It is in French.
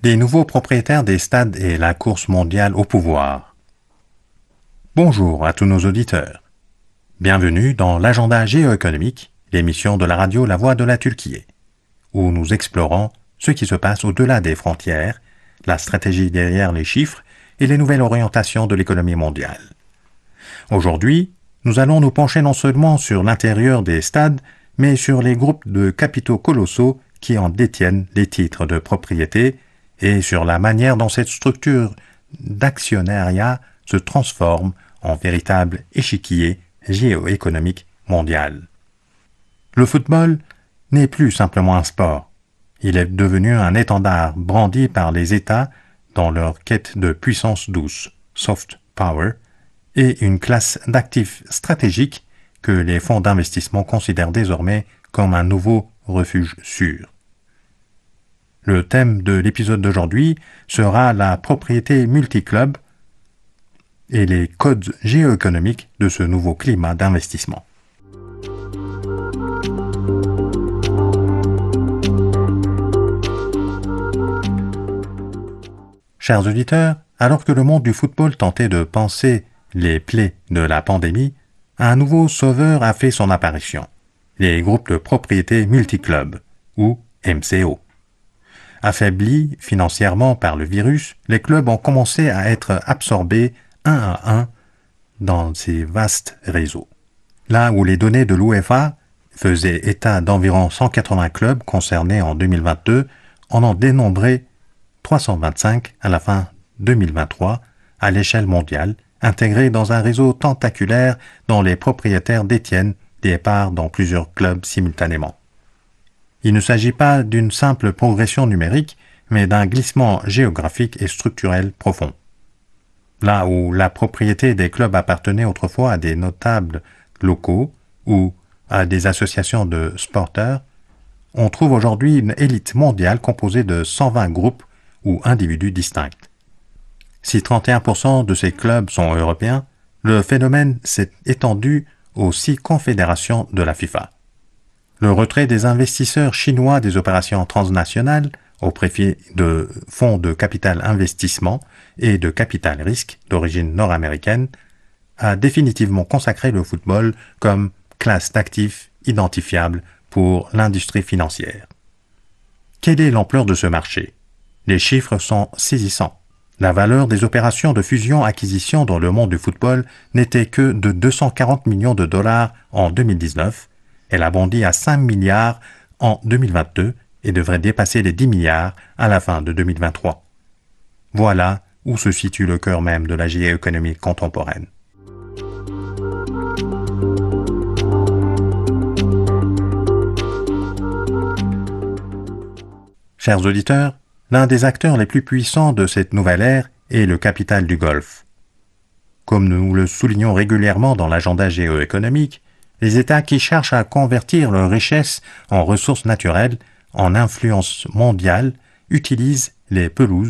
les nouveaux propriétaires des stades et la course mondiale au pouvoir. Bonjour à tous nos auditeurs. Bienvenue dans l'agenda géoéconomique, l'émission de la radio La Voix de la Turquie, où nous explorons ce qui se passe au-delà des frontières, la stratégie derrière les chiffres et les nouvelles orientations de l'économie mondiale. Aujourd'hui, nous allons nous pencher non seulement sur l'intérieur des stades, mais sur les groupes de capitaux colossaux qui en détiennent les titres de propriété et sur la manière dont cette structure d'actionnariat se transforme en véritable échiquier géoéconomique mondial. Le football n'est plus simplement un sport. Il est devenu un étendard brandi par les États dans leur quête de puissance douce, soft power, et une classe d'actifs stratégiques que les fonds d'investissement considèrent désormais comme un nouveau refuge sûr. Le thème de l'épisode d'aujourd'hui sera la propriété multiclub et les codes géoéconomiques de ce nouveau climat d'investissement. Chers auditeurs, alors que le monde du football tentait de panser les plaies de la pandémie, un nouveau sauveur a fait son apparition, les groupes de propriété multiclub, ou MCO. Affaiblis financièrement par le virus, les clubs ont commencé à être absorbés un à un dans ces vastes réseaux. Là où les données de l'UEFA faisaient état d'environ 180 clubs concernés en 2022, on en dénombrait 325 à la fin 2023 à l'échelle mondiale, intégrés dans un réseau tentaculaire dont les propriétaires détiennent des parts dans plusieurs clubs simultanément. Il ne s'agit pas d'une simple progression numérique, mais d'un glissement géographique et structurel profond. Là où la propriété des clubs appartenait autrefois à des notables locaux ou à des associations de sporteurs, on trouve aujourd'hui une élite mondiale composée de 120 groupes ou individus distincts. Si 31% de ces clubs sont européens, le phénomène s'est étendu aux 6 confédérations de la FIFA. Le retrait des investisseurs chinois des opérations transnationales au profit de fonds de capital investissement et de capital risque d'origine nord-américaine a définitivement consacré le football comme classe d'actifs identifiable pour l'industrie financière. Quelle est l'ampleur de ce marché? Les chiffres sont saisissants. La valeur des opérations de fusion-acquisition dans le monde du football n'était que de 240 millions de dollars en 2019. Elle a bondi à 5 milliards en 2022 et devrait dépasser les 10 milliards à la fin de 2023. Voilà où se situe le cœur même de la géoéconomie contemporaine. Chers auditeurs, l'un des acteurs les plus puissants de cette nouvelle ère est le capital du Golfe. Comme nous le soulignons régulièrement dans l'agenda géoéconomique, les États qui cherchent à convertir leurs richesses en ressources naturelles, en influence mondiale, utilisent les pelouses